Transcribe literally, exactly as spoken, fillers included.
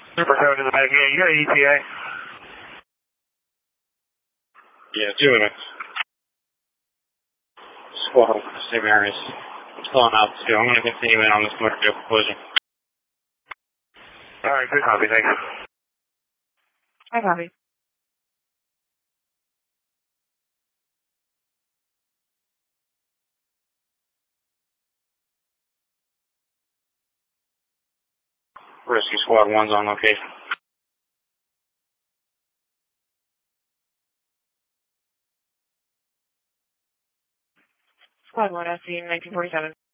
Super code in the back. Yeah, you got an E T A. Yeah, two minutes. Squad, same areas. It's pulling out too. I'm going to continue in on this motor vehicle collision. Alright, good copy, thanks. I copy. Rescue Squad one's on location. Squad one, S C nineteen forty-seven.